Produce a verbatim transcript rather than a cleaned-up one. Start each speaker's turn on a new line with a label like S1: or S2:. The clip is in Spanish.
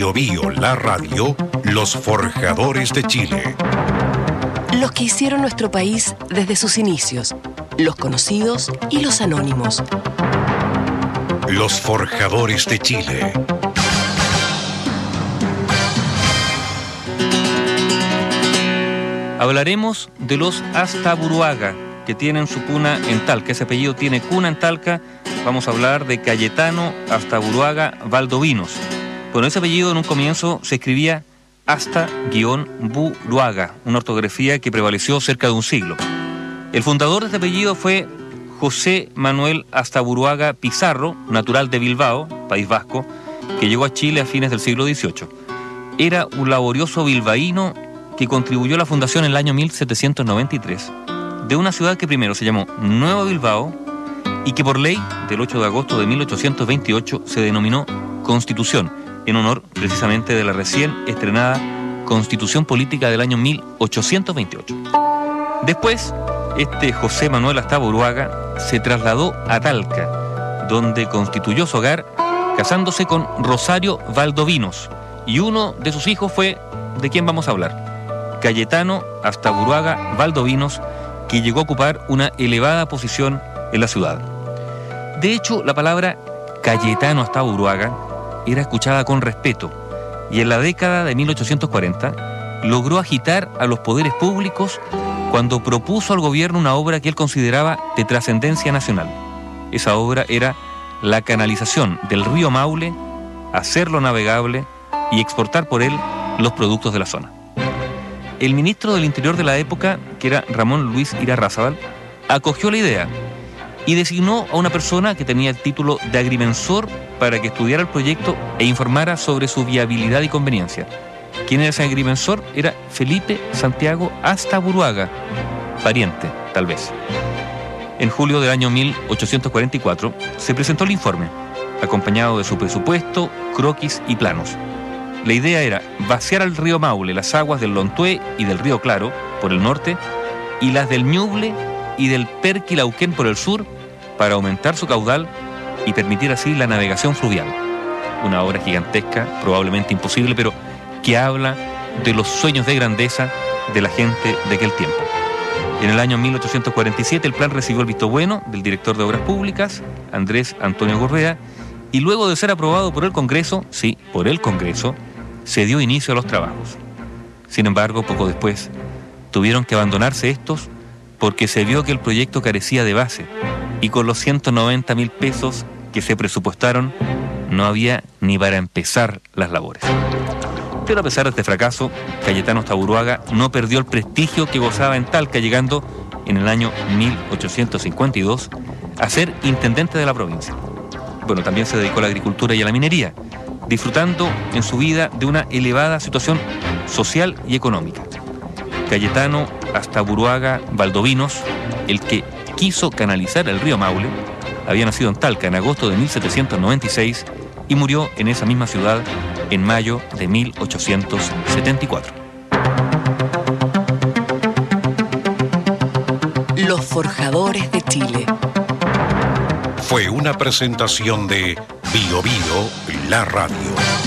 S1: Bio Bio, la radio, los forjadores de Chile.
S2: Los que hicieron nuestro país desde sus inicios, los conocidos y los anónimos.
S1: Los forjadores de Chile.
S3: Hablaremos de los Astaburuaga, que tienen su cuna en Talca. Ese apellido tiene cuna en Talca. Vamos a hablar de Cayetano Astaburuaga Valdovinos. Bueno, ese apellido en un comienzo se escribía Asta-Buruaga, una ortografía que prevaleció cerca de un siglo. El fundador de este apellido fue José Manuel Astaburuaga Pizarro, natural de Bilbao, País Vasco, que llegó a Chile a fines del siglo dieciocho. Era un laborioso bilbaíno que contribuyó a la fundación en el año mil setecientos noventa y tres de una ciudad que primero se llamó Nuevo Bilbao y que por ley del ocho de agosto de mil ochocientos veintiocho se denominó Constitución, en honor precisamente de la recién estrenada Constitución Política del año mil ochocientos veintiocho. Después, este José Manuel Astaburuaga se trasladó a Talca, donde constituyó su hogar casándose con Rosario Valdovinos, y uno de sus hijos fue de quien vamos a hablar, Cayetano Astaburuaga Valdovinos, que llegó a ocupar una elevada posición en la ciudad. De hecho, la palabra Cayetano Astaburuaga era escuchada con respeto, y en la década de mil ochocientos cuarenta logró agitar a los poderes públicos cuando propuso al gobierno una obra que él consideraba de trascendencia nacional. Esa obra era la canalización del río Maule, hacerlo navegable y exportar por él los productos de la zona. El ministro del Interior de la época, que era Ramón Luis Irarrázaval, acogió la idea y designó a una persona que tenía el título de agrimensor para que estudiara el proyecto e informara sobre su viabilidad y conveniencia. ¿Quién era ese agrimensor? Era Felipe Santiago Astaburuaga, pariente, tal vez. En julio del año mil ochocientos cuarenta y cuatro se presentó el informe, acompañado de su presupuesto, croquis y planos. La idea era vaciar al río Maule las aguas del Lontué y del río Claro por el norte y las del Ñuble y del Perquilauquén por el sur para aumentar su caudal y permitir así la navegación fluvial. Una obra gigantesca, probablemente imposible, pero que habla de los sueños de grandeza de la gente de aquel tiempo. En el año mil ochocientos cuarenta y siete el plan recibió el visto bueno del director de Obras Públicas, Andrés Antonio Correa, y luego de ser aprobado por el Congreso, sí, por el Congreso, se dio inicio a los trabajos. Sin embargo, poco después, tuvieron que abandonarse estos porque se vio que el proyecto carecía de base y con los ciento noventa mil pesos que se presupuestaron no había ni para empezar las labores. Pero a pesar de este fracaso, Cayetano Astaburuaga no perdió el prestigio que gozaba en Talca, llegando en el año mil ochocientos cincuenta y dos a ser intendente de la provincia. Bueno, también se dedicó a la agricultura y a la minería, disfrutando en su vida de una elevada situación social y económica. Cayetano Astaburuaga Valdovinos, el que quiso canalizar el río Maule, había nacido en Talca en agosto de mil setecientos noventa y seis y murió en esa misma ciudad en mayo de mil ochocientos setenta y cuatro.
S2: Los forjadores de Chile.
S1: Fue una presentación de Bio Bio, la radio.